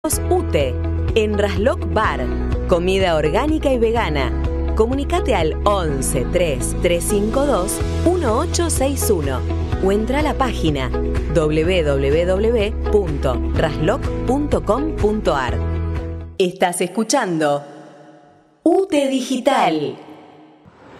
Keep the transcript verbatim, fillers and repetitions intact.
UTE, en Rasloc Bar, comida orgánica y vegana. Comunicate al once tres tres cinco dos uno ocho seis uno o entra a la página doble u doble u doble u punto rasloc punto com punto ar. Estás escuchando UTE Digital.